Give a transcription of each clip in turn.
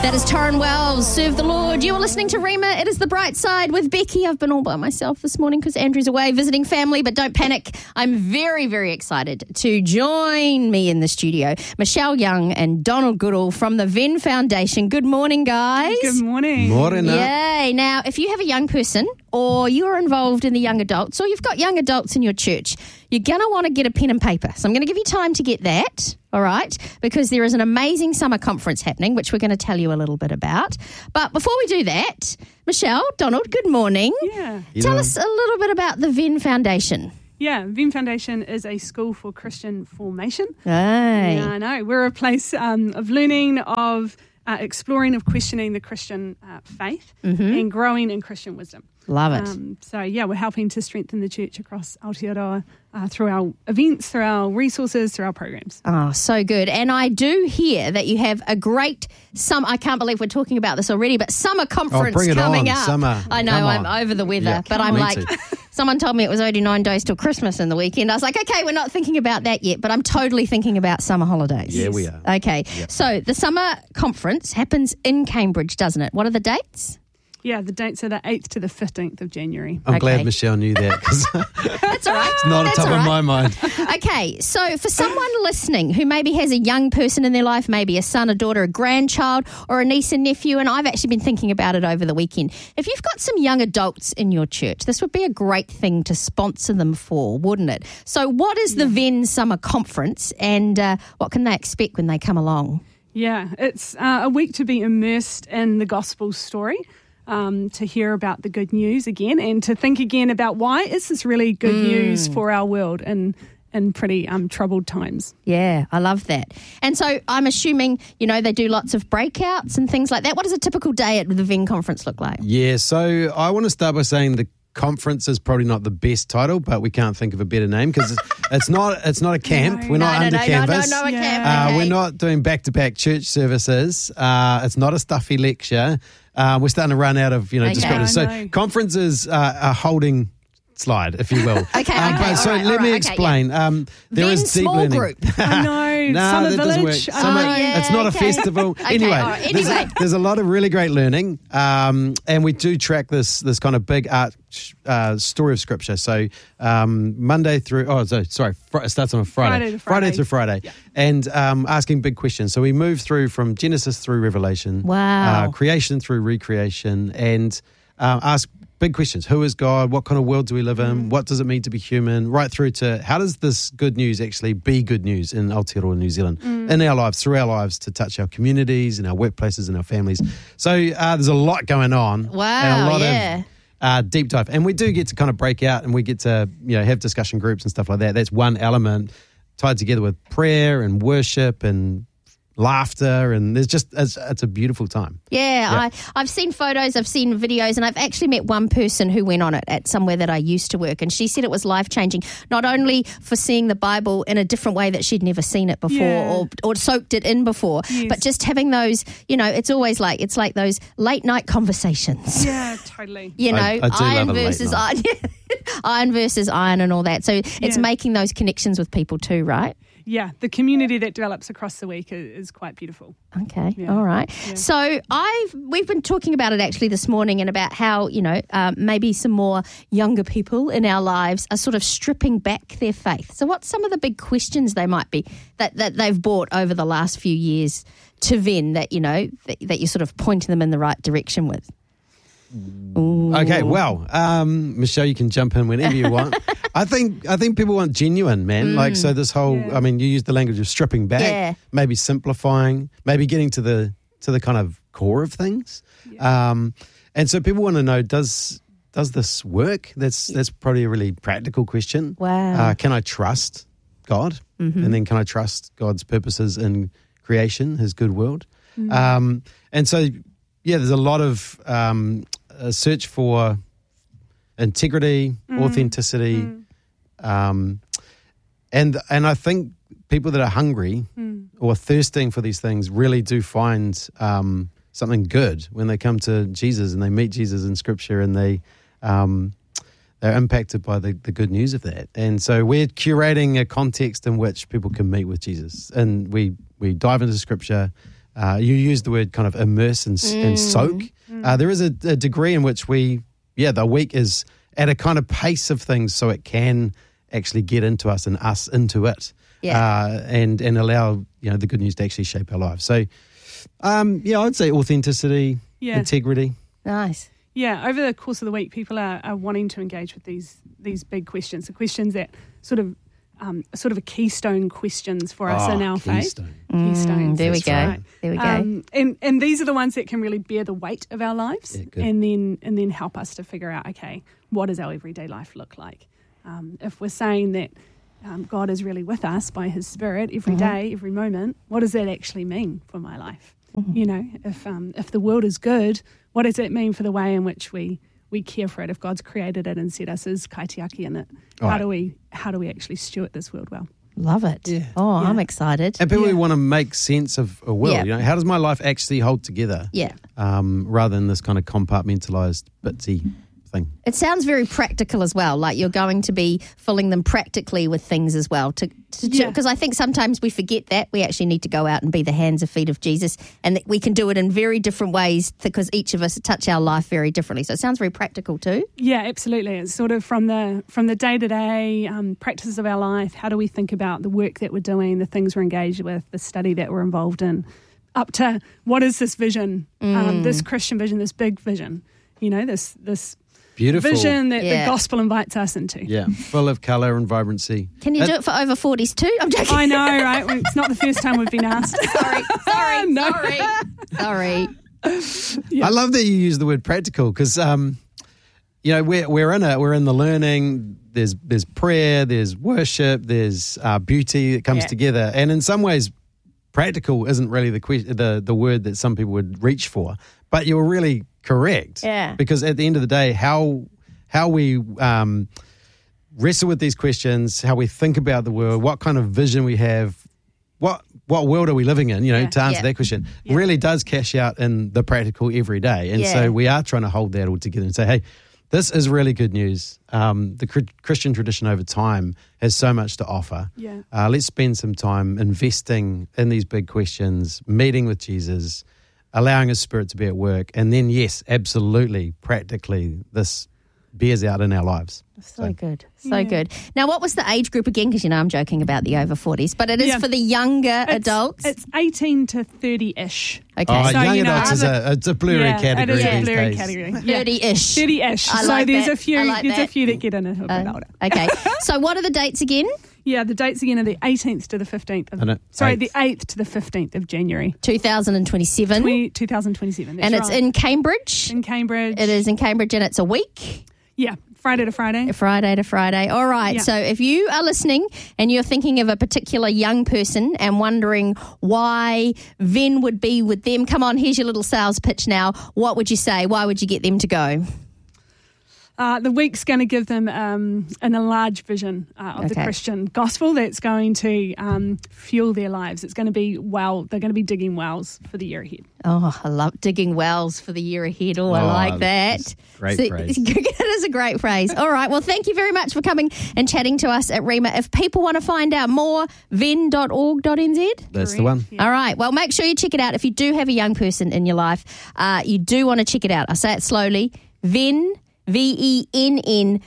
That is Torrin Wells, Serve the Lord. You are listening to Rima. It is The Bright Side with Becky. I've been all by myself this morning because Andrew's away visiting family, but don't panic. I'm very, very excited to join me in the studio, Michelle Young and Donald Goodall from the Venn Foundation. Good morning, guys. Good morning. Morena. Yay. Now, if you have a young person or you're involved in the young adults or you've got young adults in your church, you're going to want to get a pen and paper. So I'm going to give you time to get that, all right, because there is an amazing summer conference happening, which we're going to tell you a little bit about. But before we do that, Michelle, Donald, good morning. Yeah. Tell us a little bit about the Venn Foundation. Yeah, Venn Foundation is a school for Christian formation. Hey. Yeah, I know. We're a place of learning, of exploring, of questioning the Christian faith and growing in Christian wisdom. Love it. So, yeah, we're helping to strengthen the church across Aotearoa through our events, through our resources, through our programs. Oh, so good. And I do hear that you have a great I can't believe we're talking about this already, but summer conference coming up. Summer. I know, I'm over the weather, but I'm like, someone told me it was only 9 days till Christmas in the weekend. I was like, okay, we're not thinking about that yet, but I'm totally thinking about summer holidays. Yeah, we are. Okay, So the summer conference happens in Cambridge, doesn't it? What are the dates? Yeah, the dates are the 8th to the 15th of January. I'm glad Michelle knew that because That's all right. it's not on top of my mind. Okay, so for someone listening who maybe has a young person in their life, maybe a son, a daughter, a grandchild, or a niece and nephew, and I've actually been thinking about it over the weekend, if you've got some young adults in your church, this would be a great thing to sponsor them for, wouldn't it? So what is the Venn Summer Conference and what can they expect when they come along? Yeah, it's a week to be immersed in the gospel story. To hear about the good news again and to think again about why is this really good news for our world in pretty troubled times. Yeah, I love that. And so I'm assuming, they do lots of breakouts and things like that. What does a typical day at the Venn conference look like? Yeah, so I want to start by saying the conference is probably not the best title, but we can't think of a better name because it's not a camp. We're not under canvas. No, a camp. Okay. We're not doing back-to-back church services. It's not a stuffy lecture. We're starting to run out of descriptors. So conferences are holding slide, if you will. Okay. Let me explain. There is deep small learning. Group. I know. No, Summer that doesn't work. Village. It's not a festival. Anyway, there's a lot of really great learning, and we do track this kind of big art story of Scripture. So Monday through, it starts on a Friday. Friday through Friday. Yeah. And asking big questions. So we move through from Genesis through Revelation. Wow. Creation through recreation, and ask big questions. Who is God? What kind of world do we live in? What does it mean to be human? Right through to how does this good news actually be good news in Aotearoa, New Zealand, in our lives, through our lives, to touch our communities and our workplaces and our families. So there's a lot going on. Wow, and a lot of deep dive. And we do get to kind of break out and we get to have discussion groups and stuff like that. That's one element tied together with prayer and worship and laughter, and there's just it's a beautiful time. I've seen photos, I've seen videos, and I've actually met one person who went on it at somewhere that I used to work, and she said it was life-changing, not only for seeing the Bible in a different way that she'd never seen it before or soaked it in before, but just having those, it's like those late night conversations. Yeah, totally. I do iron love versus iron, iron versus iron and all that. So it's making those connections with people too, right? Yeah, the community that develops across the week is quite beautiful. Okay, all right. Yeah. So we've been talking about it actually this morning and about how, maybe some more younger people in our lives are sort of stripping back their faith. So what's some of the big questions they might be that they've brought over the last few years to Venn that, that you're sort of pointing them in the right direction with? Ooh. Okay, well, Michelle, you can jump in whenever you want. I think people want genuine, man. Like, so this whole, you used the language of stripping back, maybe simplifying, maybe getting to the kind of core of things. Yeah. And so people want to know, does this work? That's probably a really practical question. Wow. Can I trust God? Mm-hmm. And then can I trust God's purposes in creation, his good world? Mm-hmm. And so, there's a lot of a search for integrity, authenticity, and I think people that are hungry or thirsting for these things really do find something good when they come to Jesus and they meet Jesus in Scripture, and they're impacted by the good news of that. And so we're curating a context in which people can meet with Jesus, and we dive into Scripture. You use the word kind of immerse and soak. There is a degree in which the week is at a kind of pace of things so it can actually get into us and us into it. And allow the good news to actually shape our lives. So, I'd say authenticity, integrity. Nice. Yeah, over the course of the week, people are wanting to engage with these big questions, the questions that sort of a keystone questions for us in our faith. Keystones. There we go. Right. There we go. And these are the ones that can really bear the weight of our lives, and then help us to figure out, okay, what does our everyday life look like? If we're saying that God is really with us by His Spirit every day, every moment, what does that actually mean for my life? If the world is good, what does it mean for the way in which we care for it? If God's created it and set us as kaitiaki in it, how do we actually steward this world well? Love it. Yeah. Oh, I'm excited. And people who want to make sense of a world. How does my life actually hold together? Yeah. Rather than this kind of compartmentalized, bitsy thing. It sounds very practical as well, like you're going to be filling them practically with things as well. Because I think sometimes we forget that. We actually need to go out and be the hands and feet of Jesus, and that we can do it in very different ways because each of us touch our life very differently. So it sounds very practical too. Yeah, absolutely. It's sort of from the day-to-day practices of our life. How do we think about the work that we're doing, the things we're engaged with, the study that we're involved in, up to what is this vision, this Christian vision, this big vision, this beautiful vision that the gospel invites us into. Yeah, full of colour and vibrancy. Can you do it for over 40s too? I'm joking. I know, right? It's not the first time we've been asked. Sorry. I love that you use the word practical because, we're in the learning. There's prayer, there's worship, there's beauty that comes together, and in some ways, practical isn't really the word that some people would reach for. But you're really correct. Yeah. Because at the end of the day, how we wrestle with these questions, how we think about the world, what kind of vision we have, what world are we living in, to answer that question, really does cash out in the practical every day. And so we are trying to hold that all together and say, hey, this is really good news. The Christian tradition over time has so much to offer. Yeah. Let's spend some time investing in these big questions, meeting with Jesus, allowing His Spirit to be at work, and then, yes, absolutely, practically, this bears out in our lives. So good. Now, what was the age group again? Because, I'm joking about the over 40s, but it is for the younger adults. It's 18 to 30-ish. Okay. So, young adults is a blurry category. It is a blurry days. category. 30-ish. 30-ish. So there's a few that get in a little bit older. Okay. So what are the dates again? Yeah, the dates again are the 18th to the 15th. The 8th to the 15th of January. 2027. 2027. And it's in Cambridge. In Cambridge. It is in Cambridge, and it's a week. Yeah, Friday to Friday. Friday to Friday. All right. Yeah. So if you are listening and you're thinking of a particular young person and wondering why Ven would be with them, come on, here's your little sales pitch now. What would you say? Why would you get them to go? The week's going to give them an enlarged vision of the Christian gospel that's going to fuel their lives. It's going to be they're going to be digging wells for the year ahead. Oh, I love digging wells for the year ahead. Oh, I like that. Great phrase. It is a great phrase. All right. Well, thank you very much for coming and chatting to us at Rhema. If people want to find out more, ven.org.nz. That's the one. Yeah. All right. Well, make sure you check it out. If you do have a young person in your life, you do want to check it out. I'll say it slowly. VENN.org.nz.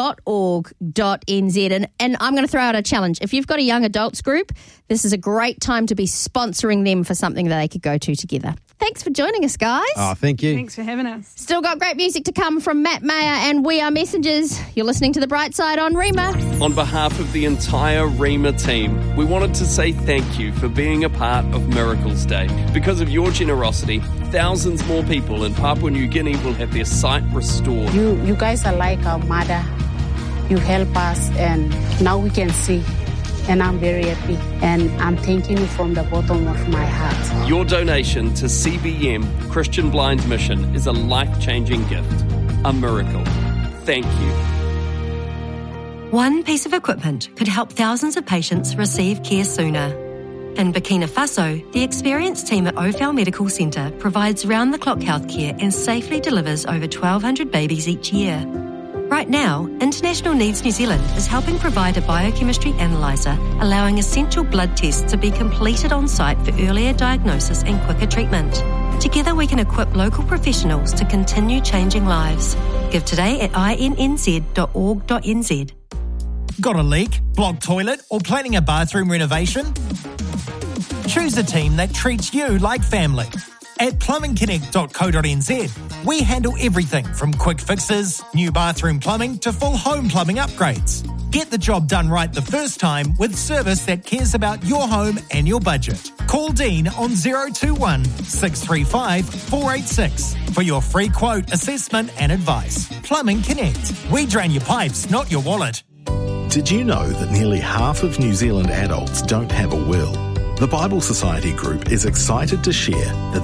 And I'm going to throw out a challenge. If you've got a young adults group, this is a great time to be sponsoring them for something that they could go to together. Thanks for joining us, guys. Oh, thank you. Thanks for having us. Still got great music to come from Matt Mayer and We Are Messengers. You're listening to The Bright Side on Rhema. On behalf of the entire Rhema team, we wanted to say thank you for being a part of Miracles Day. Because of your generosity, thousands more people in Papua New Guinea will have their sight restored. You guys are like our mother. You help us, and now we can see. And I'm very happy, and I'm thanking you from the bottom of my heart. Your donation to CBM Christian Blind Mission is a life-changing gift, a miracle. Thank you. One piece of equipment could help thousands of patients receive care sooner. In Burkina Faso, the experienced team at Ophel Medical Centre provides round-the-clock healthcare and safely delivers over 1,200 babies each year. Right Right now, International Needs New Zealand is helping provide a biochemistry analyser, allowing essential blood tests to be completed on site for earlier diagnosis and quicker treatment. Together we can equip local professionals to continue changing lives. Give today at innz.org.nz. Got a leak, blocked toilet, or planning a bathroom renovation? Choose a team that treats you like family. At plumbingconnect.co.nz, we handle everything from quick fixes, new bathroom plumbing to full home plumbing upgrades. Get the job done right the first time with service that cares about your home and your budget. Call Dean on 021 635 486 for your free quote, assessment and advice. Plumbing Connect. We drain your pipes, not your wallet. Did you know that nearly half of New Zealand adults don't have a will? The Bible Society Group is excited to share that